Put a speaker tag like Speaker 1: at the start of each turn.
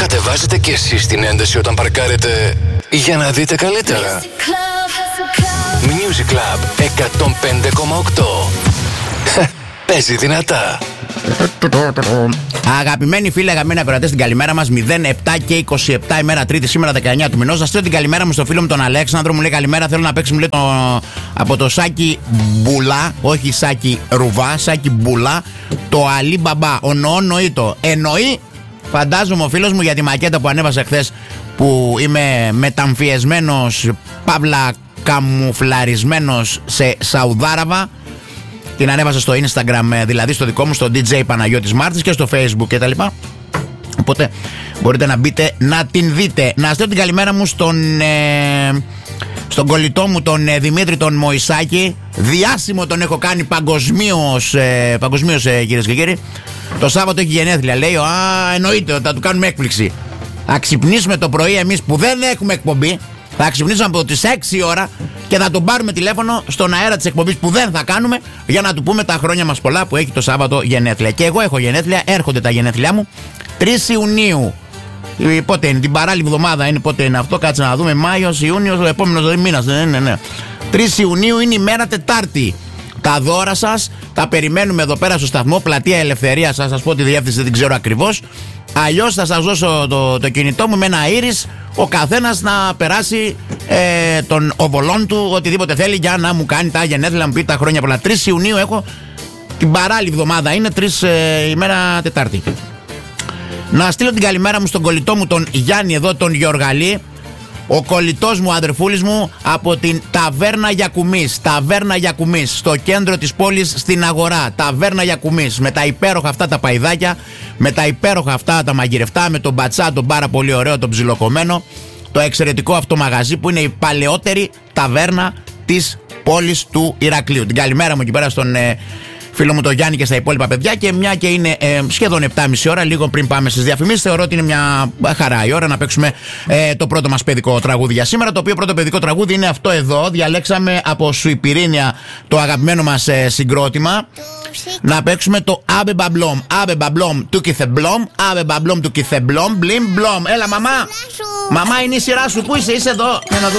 Speaker 1: Κατεβάζετε κι εσείς την ένταση όταν παρκάρετε για να δείτε καλύτερα. Music Club 105,8. Παίζει δυνατά.
Speaker 2: Αγαπημένοι φίλοι, αγαπημένοι ακροατές, την καλημέρα μας. 07 και 27 ημέρα Τρίτη, σήμερα 19 του μηνός. Θα στείλω την καλημέρα μου στο φίλο μου τον Αλέξανδρο. Μου λέει καλημέρα, θέλω να παίξει, μου λέει από το Σάκη Μπουλά, όχι Σάκη Ρουβά, Σάκη Μπουλά, το Αλή Μπαμπά. Νοήτο. Εννοεί, φαντάζομαι ο φίλος μου, για τη μακέτα που ανέβασε χθες, που είμαι μεταμφιεσμένος, παύλα καμουφλαρισμένος σε Σαουδάραβα. Την ανέβασα στο Instagram, δηλαδή στο δικό μου, στο DJ Παναγιώτης Μάρτης, και στο Facebook κτλ. Οπότε μπορείτε να μπείτε να την δείτε. Να στείλω την καλημέρα μου στον κολλητό μου, τον Δημήτρη τον Μωυσάκη. Διάσημο τον έχω κάνει παγκοσμίως, κυρίες και κύριοι. Το Σάββατο έχει γενέθλια, λέει. Εννοείται, θα του κάνουμε έκπληξη. Θα ξυπνήσουμε το πρωί εμείς που δεν έχουμε εκπομπή. Θα ξυπνήσουμε από τις 6 ώρα και θα τον πάρουμε τηλέφωνο στον αέρα της εκπομπής που δεν θα κάνουμε, για να του πούμε τα χρόνια μας πολλά που έχει το Σάββατο γενέθλια. Και εγώ έχω γενέθλια, έρχονται τα γενέθλιά μου 3 Ιουνίου. Πότε είναι, την παράλληλη εβδομάδα είναι, πότε είναι αυτό, κάτσε να δούμε. Μάιος, Ιούνιος, ο επόμενος μήνας. Ναι. 3 Ιουνίου είναι η μέρα Τετάρτη. Τα δώρα σας τα περιμένουμε εδώ πέρα στο σταθμό, Πλατεία Ελευθερίας. Θα σας πω τη διεύθυνση, δεν την ξέρω ακριβώς. Αλλιώς θα σας δώσω το κινητό μου με ένα ήρις, ο καθένας να περάσει τον οβολόν του, οτιδήποτε θέλει, για να μου κάνει τα γενέθλια, να μου πει τα χρόνια πολλά. 3 Ιουνίου έχω, την παράλληλη εβδομάδα είναι, 3 ημέρα Τετάρτη. Να στείλω την καλημέρα μου στον κολλητό μου τον Γιάννη εδώ, τον Γιοργαλή. Ο κολλητός μου, αδερφούλης μου, από την Ταβέρνα Γιακουμής. Ταβέρνα Γιακουμής, στο κέντρο της πόλης, στην αγορά. Ταβέρνα Γιακουμής, με τα υπέροχα αυτά τα παϊδάκια, με τα υπέροχα αυτά τα μαγειρευτά, με τον μπατσά, τον πάρα πολύ ωραίο, τον ψιλοκομμένο. Το εξαιρετικό αυτό μαγαζί που είναι η παλαιότερη ταβέρνα της πόλης του Ηρακλείου. Την καλημέρα μου εκεί πέρα στον φίλο μου τον Γιάννη και στα υπόλοιπα παιδιά. Και μια και είναι σχεδόν 7,5 ώρα, λίγο πριν πάμε στις διαφημίσεις, θεωρώ ότι είναι μια χαρά η ώρα να παίξουμε το πρώτο μας παιδικό τραγούδι για σήμερα. Το οποίο πρώτο παιδικό τραγούδι είναι αυτό εδώ. Διαλέξαμε από Σουηπιρίνια το αγαπημένο μας συγκρότημα. Να παίξουμε το Άμπε Μπαμπλόμ. Άμπε Μπαμπλόμ του Κιθεμπλόμ. Άμπε Μπαμπλόμ του Κιθεμπλόμ. Μπλιμ μπλόμ. Έλα, μαμά. Μαμά, είναι η σειρά σου. Πού είσαι εδώ? Για να δούμε.